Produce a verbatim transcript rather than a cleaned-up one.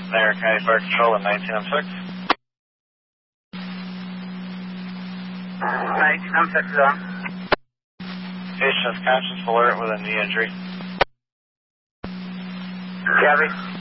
There, County Fire Control at nineteen oh six. nineteen oh six is on. Patient is conscious, alert with a knee injury. Copy.